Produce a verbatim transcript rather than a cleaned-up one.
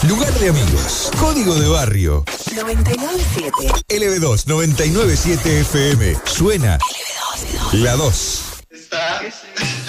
Lugar de amigos. Código de barrio. noventa y nueve siete. L B dos noventa y nueve siete F M. Suena La dos. Está.